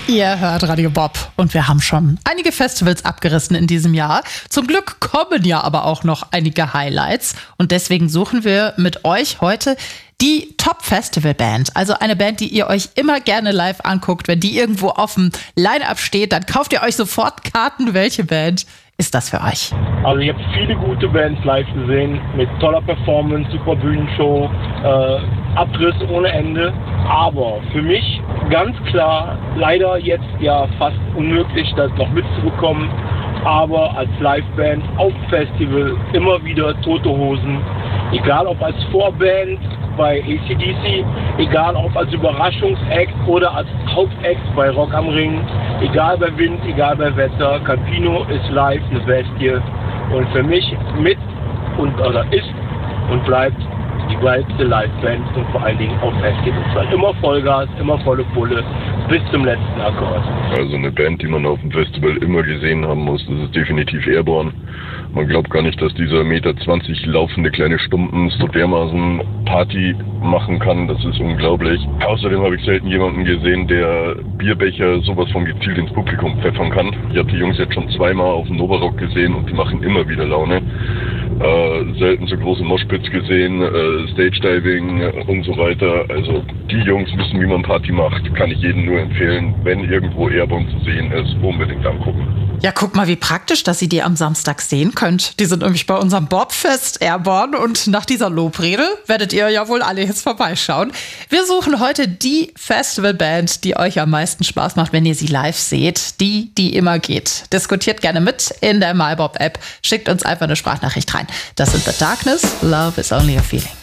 Ihr hört Radio Bob und wir haben schon einige Festivals abgerissen in diesem Jahr. Zum Glück kommen ja aber auch noch einige Highlights und deswegen suchen wir mit euch heute die Top-Festival-Band. Also eine Band, die ihr euch immer gerne live anguckt. Wenn die irgendwo auf dem Line-Up steht, dann kauft ihr euch sofort Karten. Welche Band ist das für euch? Also ich habe viele gute Bands live gesehen, mit toller Performance, super Bühnenshow, Abriss ohne Ende. Aber für mich ganz klar, leider jetzt ja fast unmöglich, das noch mitzubekommen. Aber als Liveband auf Festival immer wieder Tote Hosen. Egal ob als Vorband bei AC/DC, egal ob als Überraschungsact oder als Hauptact bei Rock am Ring. Egal bei Wind, egal bei Wetter, Campino ist live eine Bestie. Und für mich ist und bleibt die geilste Liveband und vor allen Dingen auf Festivals. Weil immer Vollgas, immer volle Pulle, bis zum letzten Akkord. Also eine Band, die man auf dem Festival immer gesehen haben muss, das ist definitiv Airborne. Man glaubt gar nicht, dass dieser 1,20 Meter laufende kleine Stumpen so dermaßen Party machen kann. Das ist unglaublich. Außerdem habe ich selten jemanden gesehen, der Bierbecher sowas von gezielt ins Publikum pfeffern kann. Ich habe die Jungs jetzt schon zweimal auf dem Novarock gesehen und die machen immer wieder Laune. Selten so große Moshpits gesehen, Stage-Diving und so weiter. Also die Jungs wissen, wie man Party macht. Kann ich jedem nur empfehlen, wenn irgendwo Airborne zu sehen ist, unbedingt angucken. Ja, guck mal, wie praktisch, dass ihr die am Samstag sehen könnt. Die sind nämlich bei unserem Bobfest Airborne und nach dieser Lobrede werdet ihr ja wohl alle jetzt vorbeischauen. Wir suchen heute die Festivalband, die euch am meisten Spaß macht, wenn ihr sie live seht. Die immer geht. Diskutiert gerne mit in der MyBob-App. Schickt uns einfach eine Sprachnachricht rein. Das sind The Darkness, Love is Only a Feeling.